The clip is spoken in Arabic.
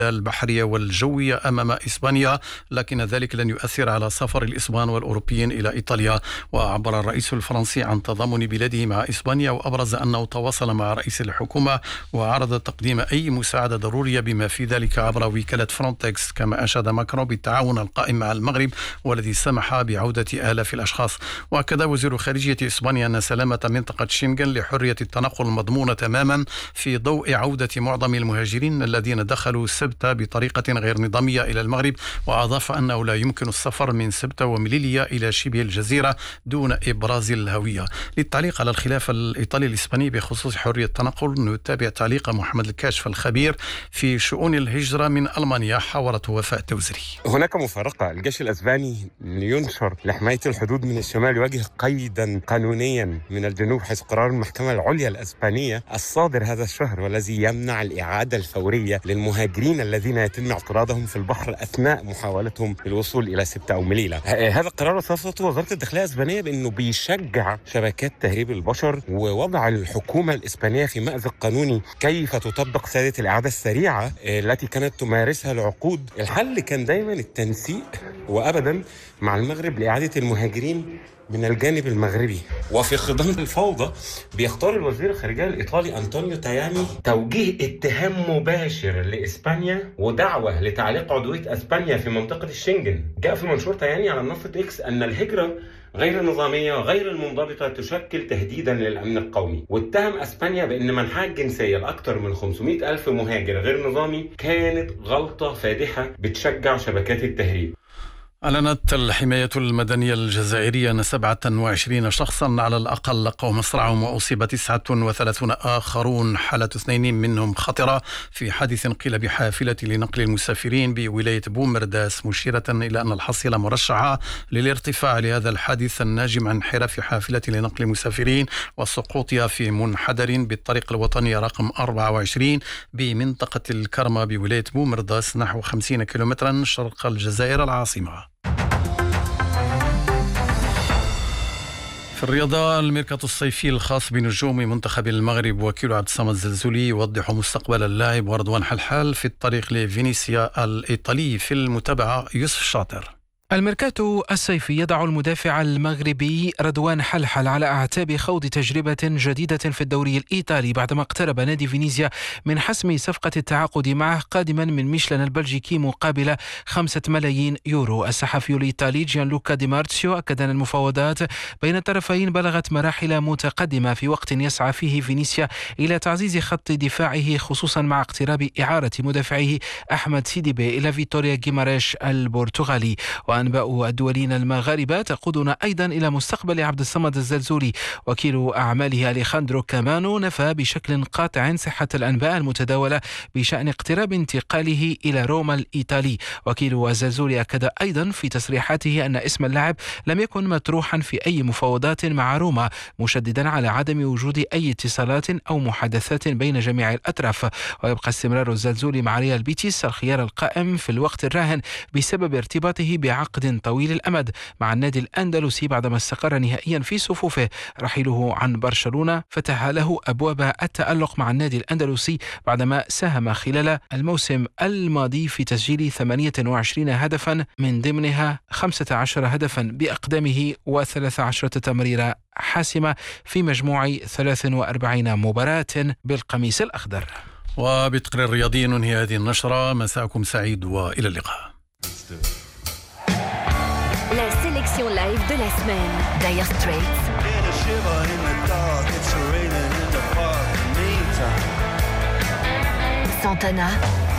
البحرية والجوية أمام إسبانيا، لكن ذلك لن يؤثر على سفر الإسبان والأوروبيين إلى إيطاليا. وعبر الرئيس الفرنسي عن تضامن بلاده مع إسبانيا، وأبرز أنه تواصل مع رئيس الحكومة وعرض تقديم أي مساعدة ضرورية بما في ذلك عبر وكالة فرونتكس. كما أشاد ماكرون بالتعاون القائم مع المغرب والذي سمح بعودة آلاف الأشخاص. وأكد وزير خارجية إسبانيا أن سلامة منطقة شنغن لحرية التنقل مضمونة تماما في ضوء عودة معظم المهاجرين الذين دخلوا سبتة بطريقة غير نظامية إلى المغرب. وأضاف أنه لا يمكن السفر من سبتة ومليليا إلى شبه الجزيرة دون إبراز الهوية. للتعليق على الخلاف الإيطالي الإسباني بخصوص حرية التنقل، نتابع تعليق محمد الكاشف الخبير في شؤون الهجرة من ألمانيا، حاورته وفاء التوزري. هناك مفارقة. الجيش الأسباني لينشر لحماية الحدود من الشمال يواجه قيدا قانونيا من الجنوب، حيث قرار المحكمة العليا الأسبانية الصادر هذا الشهر والذي يمنع الإعادة الفورية للمهاجرين الذين يتم اعتراضهم في البحر أثناء محاولتهم للوصول إلى سبتة أو مليلة. هذا القرار وصفته وزارة الداخلية الإسبانية بأنه بيشجع شبكات تهريب البشر، ووضع الحكومة الإسبانية في مأزق قانوني كيف تطبق سيادة الإعادة السريعة التي كانت تمارسها العقود. الحل كان دايما التنسيق وأبدا مع المغرب لإعادة المهاجرين من الجانب المغربي. وفي خضم الفوضى بيختار الوزير الخارجية الإيطالي أنطونيو تاياني توجيه اتهام مباشر لإسبانيا ودعوة لتعليق عضوية إسبانيا في منطقة الشنغن. جاء في منشور تاياني على منصة إكس أن الهجرة غير النظامية غير المنضبطة تشكل تهديدا للأمن القومي، واتهم أسبانيا بأن منحها الجنسية لأكثر من 500 ألف مهاجر غير نظامي كانت غلطة فادحة بتشجع شبكات التهريب. أعلنت الحماية المدنية الجزائرية أن 27 شخصا على الأقل لقوا مصرعهم، وأصيب 39 آخرون، حالة 2 منهم خطرة في حادث قيل بحافلة لنقل المسافرين بولاية بومرداس، مشيرة إلى أن الحصيلة مرشحة للارتفاع لهذا الحادث الناجم عن انحراف حافلة لنقل المسافرين وسقوطها في منحدر بالطريق الوطني رقم 24 بمنطقة الكرمة بولاية بومرداس، نحو 50 كيلومترا شرق الجزائر العاصمة. في الرياضة، الميركاتو الصيفي الخاص بنجوم منتخب المغرب وكيل عبد الصمد الزلزولي يوضح مستقبل اللاعب ورضوان حلحال في الطريق لفينيسيا الإيطالي. في المتابعة يوسف شاطر. الميركاتو الصيفي يضع المدافع المغربي رضوان حلحل على أعتاب خوض تجربة جديدة في الدوري الإيطالي بعدما اقترب نادي فينيسيا من حسم صفقة التعاقد معه قادما من ميشلان البلجيكي مقابل 5 ملايين يورو. الصحفي الإيطالي جيانلوكا دي مارتسيو أكد أن المفاوضات بين الطرفين بلغت مراحل متقدمة في وقت يسعى فيه فينيسيا إلى تعزيز خط دفاعه، خصوصا مع اقتراب إعارة مدافعه أحمد سيديبي إلى فيتوريا غيماريش البرتغالي. وأنباء الدوليين المغاربة تقودنا أيضا إلى مستقبل عبد الصمد الزلزولي. وكيل أعماله أليخاندرو كامانو نفى بشكل قاطع صحة الأنباء المتداولة بشأن اقتراب انتقاله إلى روما الإيطالي. وكيل الزلزولي أكد أيضا في تصريحاته أن اسم اللاعب لم يكن مطروحا في أي مفاوضات مع روما، مشددا على عدم وجود أي اتصالات أو محادثات بين جميع الأطراف. ويبقى استمرار الزلزولي مع ريال بيتيس الخيار القائم في الوقت الراهن بسبب ارتباطه بعقد طويل الأمد مع النادي الأندلسي بعدما استقر نهائيا في صفوفه. رحيله عن برشلونة فتح له أبواب التألق مع النادي الأندلسي بعدما ساهم خلال الموسم الماضي في تسجيل 28 هدفا، من ضمنها 15 هدفا بأقدامه و13 تمريرة حاسمة في مجموع 43 مباراة بالقميص الأخضر. وبتقرير رياضي ننهي هذه النشرة. مساءكم سعيد وإلى اللقاء. La sélection live de la semaine, Dire Straits. Santana.